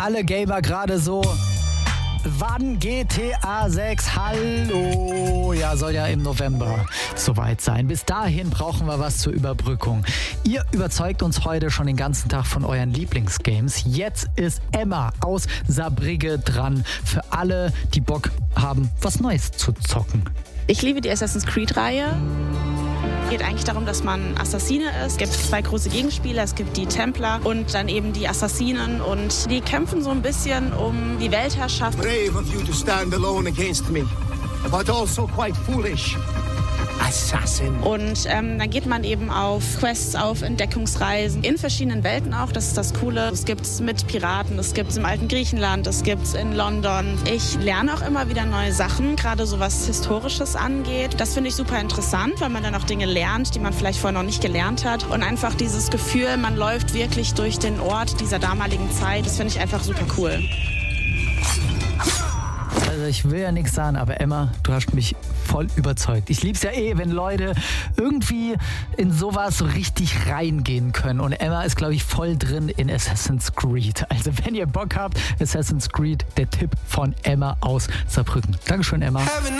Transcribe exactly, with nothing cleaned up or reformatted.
alle Gamer gerade so. Wann G T A sechs? Hallo! Ja, soll ja im November soweit sein. Bis dahin brauchen wir was zur Überbrückung. Ihr überzeugt uns heute schon den ganzen Tag von euren Lieblingsgames. Jetzt ist Emma aus Saarbrügge dran. Für alle, die Bock haben, was Neues zu zocken. Ich liebe die Assassin's Creed-Reihe. Es geht eigentlich darum, dass man Assassine ist. Es gibt zwei große Gegenspieler, es gibt die Templer und dann eben die Assassinen. Und die kämpfen so ein bisschen um die Weltherrschaft. Brave of you to stand alone against me, but also quite foolish. Assassin. Und ähm, dann geht man eben auf Quests, auf Entdeckungsreisen in verschiedenen Welten auch. Das ist das Coole. Es gibt's mit Piraten, es gibt's im alten Griechenland, es gibt's in London. Ich lerne auch immer wieder neue Sachen, gerade so was Historisches angeht. Das finde ich super interessant, weil man dann auch Dinge lernt, die man vielleicht vorher noch nicht gelernt hat. Und einfach dieses Gefühl, man läuft wirklich durch den Ort dieser damaligen Zeit, das finde ich einfach super cool. Also ich will ja nichts sagen, aber Emma, du hast mich voll überzeugt. Ich lieb's ja eh, wenn Leute irgendwie in sowas so richtig reingehen können. Und Emma ist, glaube ich, voll drin in Assassin's Creed. Also wenn ihr Bock habt, Assassin's Creed, der Tipp von Emma aus Saarbrücken. Dankeschön, Emma.